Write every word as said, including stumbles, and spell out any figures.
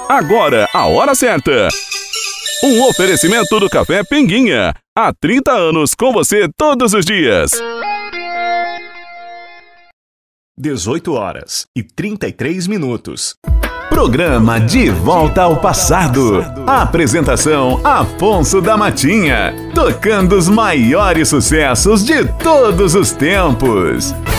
Agora, a hora certa. Um oferecimento do Café Pinguinha. Há trinta anos com você todos os dias. dezoito horas e trinta e três minutos. Programa De Volta ao Passado. A apresentação Afonso da Matinha. Tocando os maiores sucessos de todos os tempos.